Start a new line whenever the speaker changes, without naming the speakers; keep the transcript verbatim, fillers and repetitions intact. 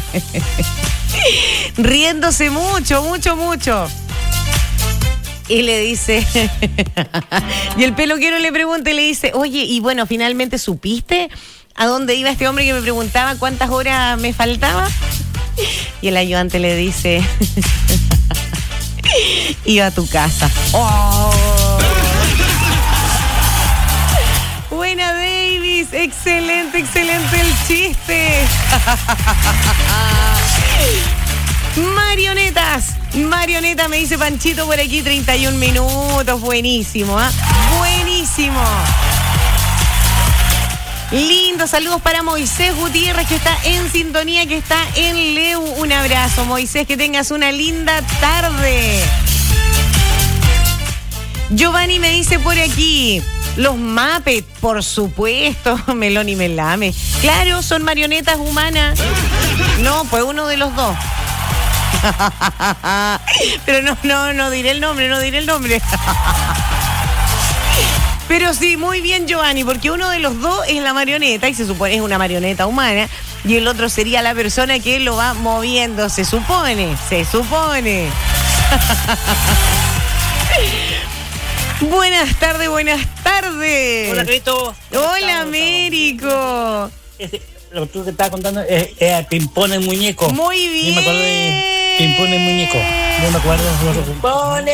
Riéndose mucho, mucho, mucho. Y le dice, y el peluquero le pregunta y le dice, oye, y bueno, finalmente supiste a dónde iba este hombre que me preguntaba cuántas horas me faltaba. Y el ayudante le dice, iba a tu casa. Oh. Buena, Davis, excelente, excelente el chiste. Marionetas, marioneta, me dice Panchito por aquí, treinta y un minutos, buenísimo, ¿eh? Buenísimo. Lindo, saludos para Moisés Gutiérrez, que está en sintonía, que está en Leu. Un abrazo, Moisés, que tengas una linda tarde. Giovanni me dice por aquí, los Muppets, por supuesto, Melón y Melame. Claro, son marionetas humanas. No, pues uno de los dos. Pero no, no, no diré el nombre, no diré el nombre. Pero sí, muy bien, Giovanni, porque uno de los dos es la marioneta y se supone es una marioneta humana y el otro sería la persona que lo va moviendo, se supone, se supone. Buenas tardes, buenas tardes.
Hola, Rito.
Hola, Américo.
Ese, lo que tú te estabas contando es, es el ping-pong el muñeco.
Muy bien.
Yo me acuerdo de ping-pong el muñeco. No me acuerdo. No me acuerdo.